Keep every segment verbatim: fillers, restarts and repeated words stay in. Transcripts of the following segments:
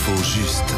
L'info juste.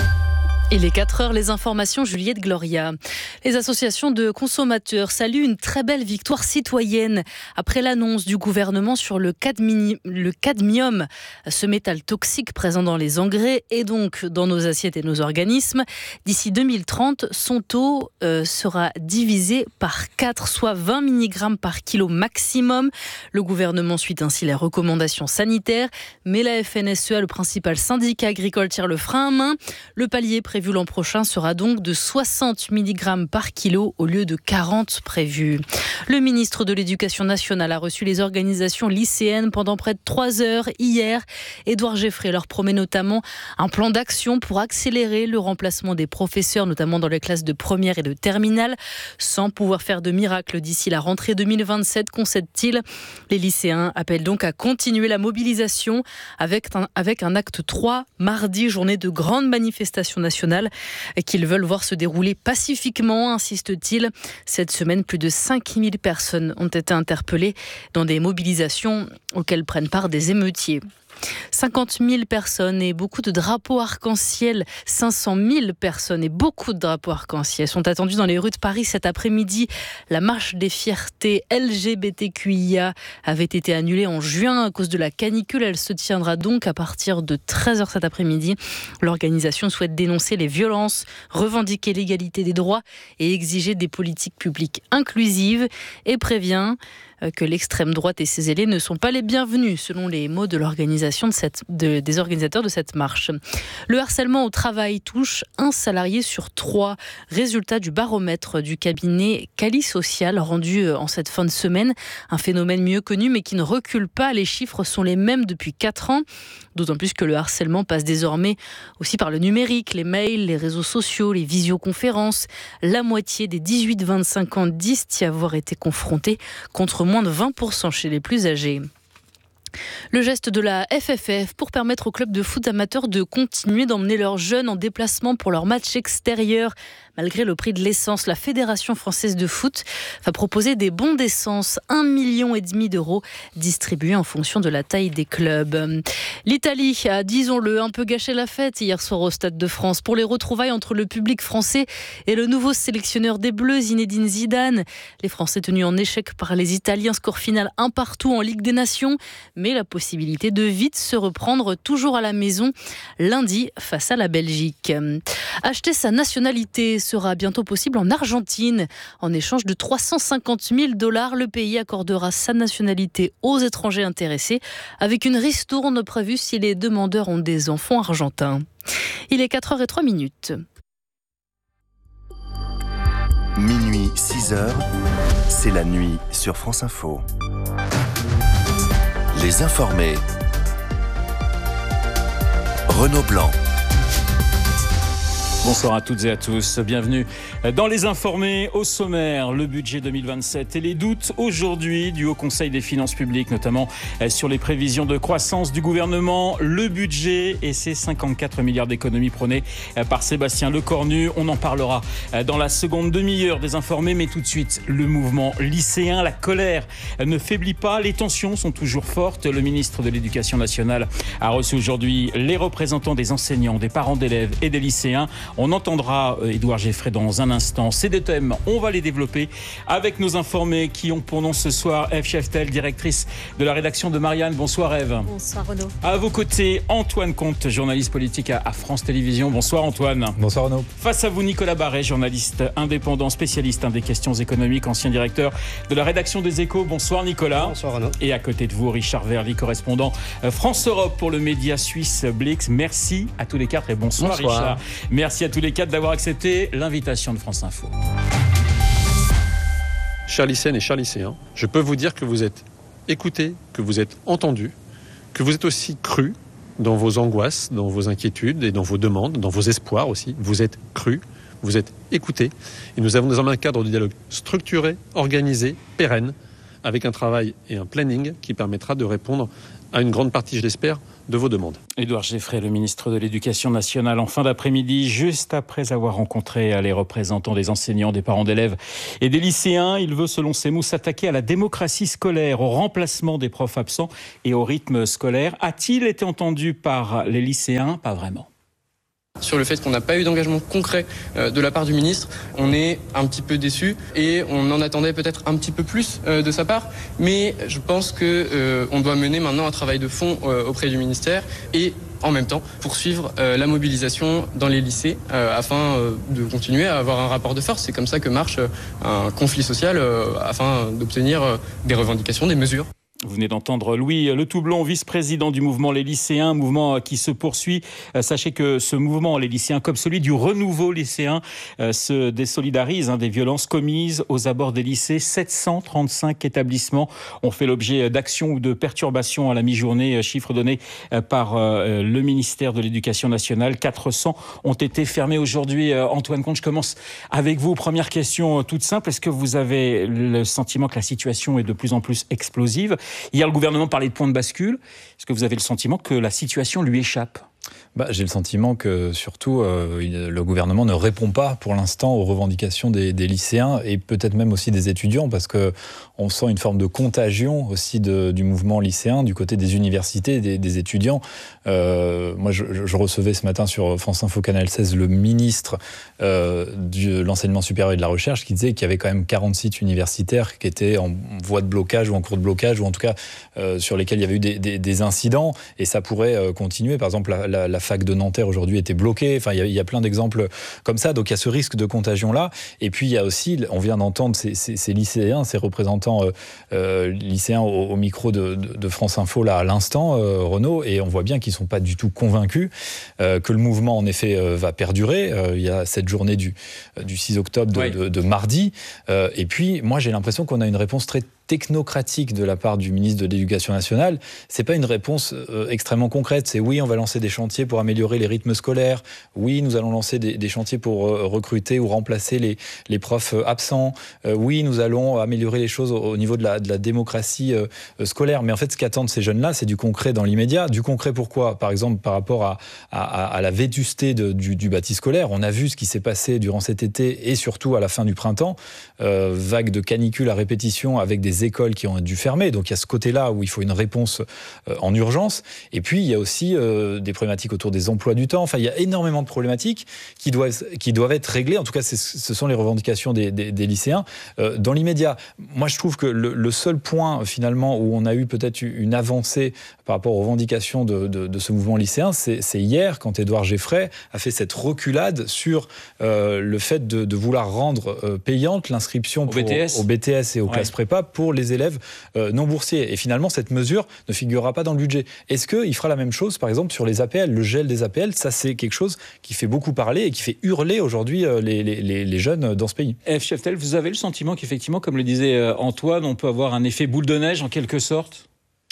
Il est quatre heures, les informations, Juliette Gloria. Les associations de consommateurs saluent une très belle victoire citoyenne après l'annonce du gouvernement sur le, cadmi- le cadmium, ce métal toxique présent dans les engrais et donc dans nos assiettes et nos organismes. D'ici deux mille trente, son taux euh, sera divisé par quatre, soit vingt milligrammes par kilo maximum. Le gouvernement suit ainsi les recommandations sanitaires, mais la F N S E A, le principal syndicat agricole, tire le frein à main. Le palier prévu l'an prochain sera donc de soixante milligrammes par kilo au lieu de quarante prévus. Le ministre de l'Éducation nationale a reçu les organisations lycéennes pendant près de trois heures hier. Édouard Geffray leur promet notamment un plan d'action pour accélérer le remplacement des professeurs, notamment dans les classes de première et de terminale. Sans pouvoir faire de miracle d'ici la rentrée deux mille vingt-sept, concède-t-il. Les lycéens appellent donc à continuer la mobilisation avec un, avec un acte trois, mardi, journée de grande manifestation nationale qu'ils veulent voir se dérouler pacifiquement, insiste-t-il. Cette semaine, plus de cinq mille personnes ont été interpellées dans des mobilisations auxquelles prennent part des émeutiers. cinquante mille personnes et beaucoup de drapeaux arc-en-ciel, cinq cent mille personnes et beaucoup de drapeaux arc-en-ciel sont attendus dans les rues de Paris cet après-midi. La marche des fiertés L G B T Q I A avait été annulée en juin à cause de la canicule. Elle se tiendra donc à partir de treize heures cet après-midi. L'organisation souhaite dénoncer les violences, revendiquer l'égalité des droits et exiger des politiques publiques inclusives et prévient que l'extrême droite et ses ailés ne sont pas les bienvenus, selon les mots de l'organisation de cette, de, des organisateurs de cette marche. Le harcèlement au travail touche un salarié sur trois. Résultat du baromètre du cabinet Cali Social rendu en cette fin de semaine. Un phénomène mieux connu mais qui ne recule pas. Les chiffres sont les mêmes depuis quatre ans. D'autant plus que le harcèlement passe désormais aussi par le numérique, les mails, les réseaux sociaux, les visioconférences. La moitié des dix-huit vingt-cinq ans disent y avoir été confrontés, contre moins de vingt pour cent chez les plus âgés. Le geste de la F F F pour permettre aux clubs de foot amateurs de continuer d'emmener leurs jeunes en déplacement pour leurs matchs extérieurs. Malgré le prix de l'essence, la Fédération française de foot va proposer des bons d'essence, un million et demi d'euros distribués en fonction de la taille des clubs. L'Italie a, disons-le, un peu gâché la fête hier soir au Stade de France pour les retrouvailles entre le public français et le nouveau sélectionneur des Bleus, Zinedine Zidane. Les Français tenus en échec par les Italiens, score final un partout en Ligue des Nations, mais la possibilité de vite se reprendre toujours à la maison lundi face à la Belgique. Acheter sa nationalité sera bientôt possible en Argentine. En échange de trois cent cinquante mille dollars, le pays accordera sa nationalité aux étrangers intéressés, avec une ristourne prévue si les demandeurs ont des enfants argentins. Il est quatre heures zéro trois minutes. Minuit, six heures, c'est la nuit sur France Info. Les informés. Renaud Blanc. Bonsoir à toutes et à tous, bienvenue dans Les Informés. Au sommaire, le budget deux mille vingt-sept et les doutes aujourd'hui du Haut Conseil des finances publiques, notamment sur les prévisions de croissance du gouvernement, le budget et ses cinquante-quatre milliards d'économies prônées par Sébastien Lecornu. On en parlera dans la seconde demi-heure des Informés, mais tout de suite, le mouvement lycéen, la colère ne faiblit pas, les tensions sont toujours fortes. Le ministre de l'Éducation nationale a reçu aujourd'hui les représentants des enseignants, des parents d'élèves et des lycéens. On entendra Édouard Geffray dans un instant. Ces deux thèmes, on va les développer avec nos informés qui ont pour nom ce soir Ève Cheftel, directrice de la rédaction de Marianne. Bonsoir Ève. Bonsoir Renaud. À vos côtés, Antoine Comte, journaliste politique à France Télévisions. Bonsoir Antoine. Bonsoir Renaud. Face à vous, Nicolas Barret, journaliste indépendant, spécialiste des questions économiques, ancien directeur de la rédaction des Échos. Bonsoir Nicolas. Bonsoir Renaud. Et à côté de vous, Richard Verly, correspondant France Europe pour le média suisse Blix. Merci à tous les quatre et bonsoir, bonsoir. Richard. Merci à tous les quatre d'avoir accepté l'invitation de France Info. Chers lycéennes et chers lycéens, je peux vous dire que vous êtes écoutés, que vous êtes entendus, que vous êtes aussi crus dans vos angoisses, dans vos inquiétudes et dans vos demandes, dans vos espoirs aussi. Vous êtes crus, vous êtes écoutés. Et nous avons désormais un cadre de dialogue structuré, organisé, pérenne, avec un travail et un planning qui permettra de répondre à une grande partie, je l'espère, de vos demandes. Édouard Geffray, le ministre de l'Éducation nationale, en fin d'après-midi, juste après avoir rencontré les représentants des enseignants, des parents d'élèves et des lycéens. Il veut, selon ses mots, s'attaquer à la démocratie scolaire, au remplacement des profs absents et au rythme scolaire. A-t-il été entendu par les lycéens ? Pas vraiment. Sur le fait qu'on n'a pas eu d'engagement concret de la part du ministre, on est un petit peu déçus et on en attendait peut-être un petit peu plus de sa part. Mais je pense qu'on euh, doit mener maintenant un travail de fond euh, auprès du ministère et en même temps poursuivre euh, la mobilisation dans les lycées euh, afin euh, de continuer à avoir un rapport de force. C'est comme ça que marche euh, un conflit social euh, afin d'obtenir euh, des revendications, des mesures. Vous venez d'entendre Louis Le Toublon, vice-président du mouvement Les Lycéens, mouvement qui se poursuit. Sachez que ce mouvement, les lycéens, comme celui du renouveau lycéen, se désolidarise hein, des violences commises aux abords des lycées. sept cent trente-cinq établissements ont fait l'objet d'actions ou de perturbations à la mi-journée, chiffre donné par le ministère de l'Éducation nationale. quatre cents ont été fermés aujourd'hui. Antoine Comte, je commence avec vous. Première question toute simple. Est-ce que vous avez le sentiment que la situation est de plus en plus explosive ? Hier, le gouvernement parlait de point de bascule. Est-ce que vous avez le sentiment que la situation lui échappe ? Bah, j'ai le sentiment que, surtout, euh, il, le gouvernement ne répond pas, pour l'instant, aux revendications des, des lycéens et peut-être même aussi des étudiants, parce qu'on sent une forme de contagion aussi de, du mouvement lycéen, du côté des universités, des, des étudiants. Euh, moi, je, je recevais ce matin sur France Info Canal seize le ministre euh, de l'enseignement supérieur et de la recherche qui disait qu'il y avait quand même quarante sites universitaires qui étaient en voie de blocage ou en cours de blocage, ou en tout cas euh, sur lesquels il y avait eu des, des, des incidents, et ça pourrait euh, continuer. Par exemple, la, la, la fac de Nanterre aujourd'hui était bloquée. Enfin, il y a, il y a plein d'exemples comme ça. Donc, il y a ce risque de contagion-là. Et puis, il y a aussi, on vient d'entendre ces, ces, ces lycéens, ces représentants euh, euh, lycéens au, au micro de, de, de France Info, là, à l'instant, euh, Renaud, et on voit bien qu'ils ne sont pas du tout convaincus euh, que le mouvement, en effet, euh, va perdurer. Euh, il y a cette journée du, du six octobre de, ouais. de, de mardi. Euh, et puis, moi, j'ai l'impression qu'on a une réponse très technocratique de la part du ministre de l'Éducation nationale. C'est pas une réponse euh, extrêmement concrète. C'est oui, on va lancer des chantiers pour améliorer les rythmes scolaires. Oui, nous allons lancer des, des chantiers pour euh, recruter ou remplacer les, les profs euh, absents. Euh, oui, nous allons améliorer les choses au, au niveau de la, de la démocratie euh, scolaire. Mais en fait, ce qu'attendent ces jeunes-là, c'est du concret dans l'immédiat. Du concret pourquoi ? Par exemple, par rapport à, à, à la vétusté de, du, du bâti scolaire. On a vu ce qui s'est passé durant cet été et surtout à la fin du printemps. Euh, vague de canicule à répétition avec des écoles qui ont dû fermer. Donc il y a ce côté-là où il faut une réponse euh, en urgence. Et puis il y a aussi euh, des problématiques autour des emplois du temps. Enfin, il y a énormément de problématiques qui doivent, qui doivent être réglées. En tout cas, c'est, ce sont les revendications des, des, des lycéens euh, dans l'immédiat. Moi, je trouve que le, le seul point finalement où on a eu peut-être une avancée par rapport aux revendications de, de, de ce mouvement lycéen, c'est, c'est hier quand Édouard Geffray a fait cette reculade sur euh, le fait de, de vouloir rendre euh, payante l'inscription pour, au, B T S. au B T S et aux ouais. classes prépa pour les élèves euh, non boursiers. Et finalement, cette mesure ne figurera pas dans le budget. Est-ce qu'il fera la même chose, par exemple, sur les A P L ? Le gel des A P L, ça, c'est quelque chose qui fait beaucoup parler et qui fait hurler aujourd'hui euh, les, les, les jeunes dans ce pays. F. Cheftel, vous avez le sentiment qu'effectivement, comme le disait Antoine, on peut avoir un effet boule de neige en quelque sorte ?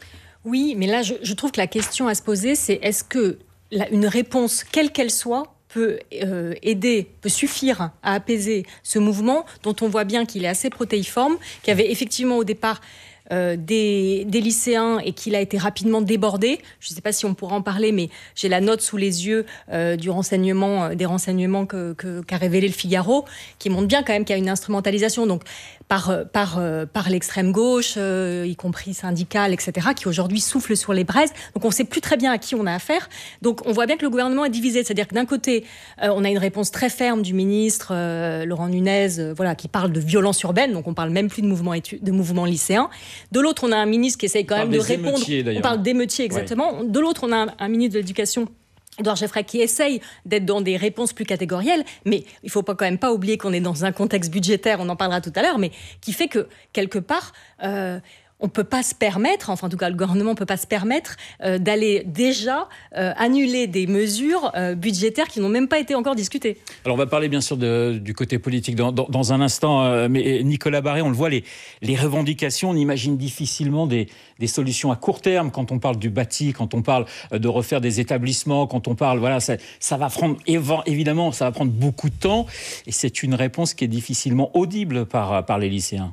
Oui, mais là, je, je trouve que la question à se poser, c'est est-ce que la, une réponse, quelle qu'elle soit, peut euh, aider, peut suffire à apaiser ce mouvement dont on voit bien qu'il est assez protéiforme, qui avait effectivement au départ euh, des, des lycéens et qu'il a été rapidement débordé. Je ne sais pas si on pourra en parler, mais j'ai la note sous les yeux euh, du renseignement, des renseignements que, que, qu'a révélé le Figaro, qui montre bien quand même qu'il y a une instrumentalisation. Donc, par, par, par l'extrême gauche, euh, y compris syndicale, et cetera, qui aujourd'hui souffle sur les braises. Donc on ne sait plus très bien à qui on a affaire. Donc on voit bien que le gouvernement est divisé. C'est-à-dire que d'un côté, euh, on a une réponse très ferme du ministre euh, Laurent Nunez, euh, voilà, qui parle de violence urbaine. Donc on ne parle même plus de mouvement, étu- de mouvement lycéen. De l'autre, on a un ministre qui essaye quand même de répondre. On parle d'émeutiers, exactement. Ouais. De l'autre, on a un, un ministre de l'Éducation, Édouard Geffray, qui essaye d'être dans des réponses plus catégorielles, mais il ne faut pas quand même pas oublier qu'on est dans un contexte budgétaire, on en parlera tout à l'heure, mais qui fait que, quelque part, euh, on ne peut pas se permettre, enfin en tout cas le gouvernement ne peut pas se permettre euh, d'aller déjà euh, annuler des mesures euh, budgétaires qui n'ont même pas été encore discutées. Alors on va parler bien sûr de, du côté politique dans, dans, dans un instant, euh, mais Nicolas Barré, on le voit, les, les revendications, on imagine difficilement des, des solutions à court terme quand on parle du bâti, quand on parle de refaire des établissements, quand on parle, voilà, ça, ça va prendre, évidemment, ça va prendre beaucoup de temps, et c'est une réponse qui est difficilement audible par, par les lycéens.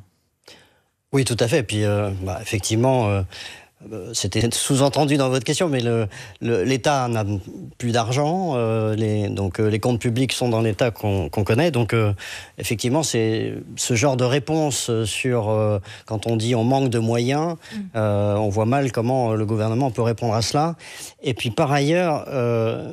Oui, tout à fait. Puis, euh, bah, effectivement, euh, c'était sous-entendu dans votre question, mais le, le, l'État n'a plus d'argent. Euh, les, donc, euh, les comptes publics sont dans l'état qu'on, qu'on connaît. Donc, euh, effectivement, c'est ce genre de réponse sur euh, quand on dit on manque de moyens. Mmh. Euh, on voit mal comment le gouvernement peut répondre à cela. Et puis, par ailleurs, euh,